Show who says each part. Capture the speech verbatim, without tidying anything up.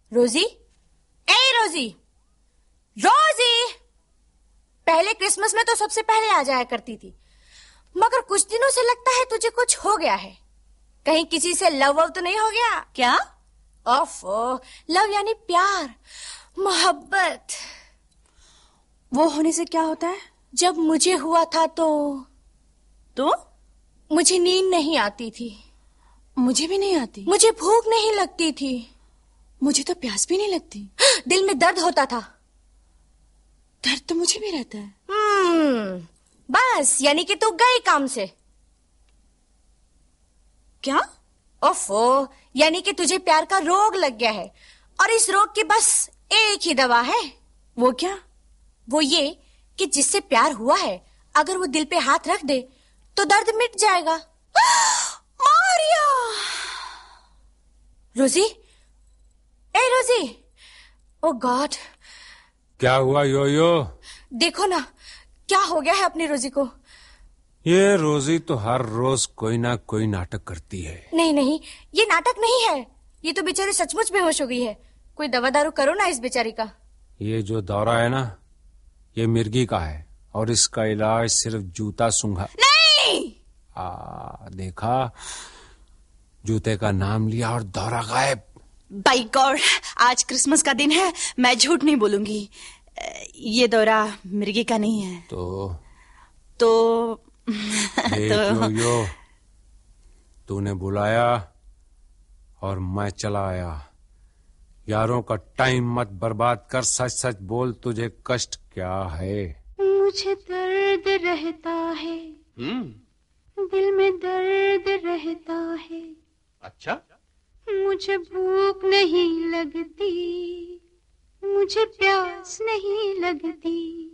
Speaker 1: रोजी, ए रोजी, रोजी। पहले क्रिसमस में तो सबसे पहले आ जाया करती थी, मगर कुछ दिनों से लगता है तुझे कुछ हो गया है। कहीं किसी से लव वव तो नहीं हो गया?
Speaker 2: क्या?
Speaker 1: ओफो, लव यानी प्यार, मोहब्बत।
Speaker 2: वो होने से क्या होता है?
Speaker 1: जब मुझे हुआ था तो
Speaker 2: तो
Speaker 1: मुझे नींद नहीं आती थी।
Speaker 2: मुझे भी नहीं आती।
Speaker 1: मुझे भूख नहीं लगती थी।
Speaker 2: मुझे तो प्यास भी नहीं लगती।
Speaker 1: दिल में दर्द होता था।
Speaker 2: दर्द तो मुझे भी रहता है।
Speaker 1: हम्म, बस यानी कि तू गई काम से।
Speaker 2: क्या?
Speaker 1: ओफो, यानी कि तुझे प्यार का रोग लग गया है, और इस रोग की बस एक ही दवा है।
Speaker 2: वो क्या?
Speaker 1: वो ये कि जिससे प्यार हुआ है, अगर वो दिल पे हाथ रख दे तो दर्द मिट जाएगा।
Speaker 2: मारिया!
Speaker 1: रोजी, ए रोजी, ओ गॉड।
Speaker 3: क्या हुआ योयो?
Speaker 1: देखो ना, क्या हो गया है अपनी रोजी को।
Speaker 3: ये रोजी तो हर रोज कोई ना कोई नाटक करती है।
Speaker 1: नहीं नहीं, ये नाटक नहीं है, ये तो बेचारी सचमुच बेहोश हो गई है। कोई दवा दारू करो ना इस बेचारी का।
Speaker 3: ये जो दौरा है ना, ये मिर्गी का है, और इसका इलाज सिर्फ जूता सूंघा।
Speaker 2: नहीं!
Speaker 3: आ, देखा, जूते का नाम लिया और दौरा गायब।
Speaker 2: बाय गॉड, आज क्रिसमस का दिन है, मैं झूठ नहीं बोलूंगी। ये दौरा मिर्गी का नहीं है।
Speaker 3: तो
Speaker 2: तो
Speaker 3: देख
Speaker 2: तो...
Speaker 3: यो यो, तूने बुलाया और मैं चला आया। यारों का टाइम मत बर्बाद कर, सच सच बोल, तुझे कष्ट क्या है?
Speaker 4: मुझे दर्द रहता है,
Speaker 3: हम्म,
Speaker 4: दिल में दर्द रहता है।
Speaker 3: अच्छा?
Speaker 4: मुझे भूख नहीं लगती, मुझे प्यास नहीं लगती।